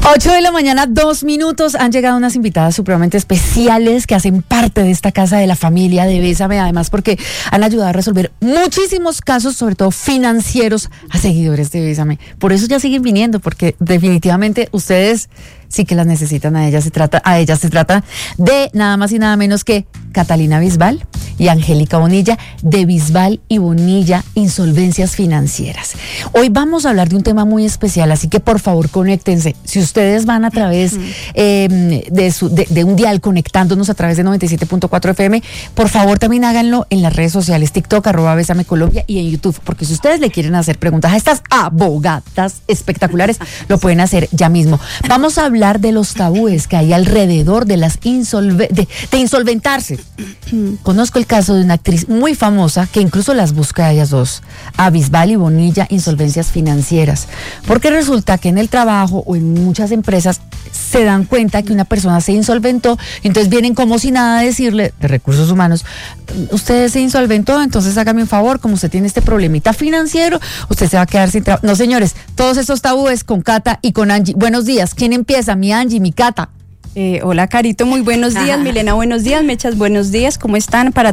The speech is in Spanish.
8 de la mañana, 2 minutos. Han llegado unas invitadas supremamente especiales que hacen parte de esta casa de la familia de Bésame, además porque han ayudado a resolver muchísimos casos, sobre todo financieros, a seguidores de Bésame. Por eso ya siguen viniendo, porque definitivamente ustedes sí que las necesitan. A ellas se trata de nada más y nada menos que Catalina Bisbal y Angélica Bonilla, de Bisbal y Bonilla Insolvencias Financieras. Hoy vamos a hablar de un tema muy especial, así que por favor conéctense. Si ustedes van a través de un dial, conectándonos a través de 97.4 FM, por favor también háganlo en las redes sociales, TikTok, @Bésame Colombia, y en YouTube, porque si ustedes le quieren hacer preguntas a estas abogadas espectaculares, lo pueden hacer ya mismo. Vamos a hablar de los tabúes que hay alrededor de las de insolventarse. Conozco el caso de una actriz muy famosa que incluso las busca a ellas dos, a Bisbal y Bonilla Insolvencias Financieras, porque resulta que en el trabajo o en muchas empresas se dan cuenta que una persona se insolventó, y entonces vienen como si nada a decirle, de recursos humanos: usted se insolventó, entonces hágame un favor, como usted tiene este problemita financiero, usted se va a quedar sin trabajo. No, señores, todos estos tabúes con Cata y con Angie. Buenos días. ¿Quién empieza? Mi Angie, mi Cata. Hola, Carito, muy buenos días. Milena, buenos días. Mechas, buenos días. ¿Cómo están? Para